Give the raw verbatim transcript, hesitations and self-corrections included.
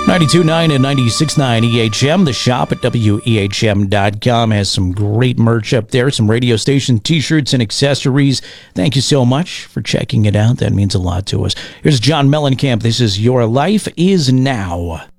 ninety-two point nine and ninety-six point nine E H M. The shop at W E H M dot com has some great merch up there, some radio station t-shirts and accessories. Thank you so much for checking it out. That means a lot to us. Here's John Mellencamp. This is Your Life Is Now.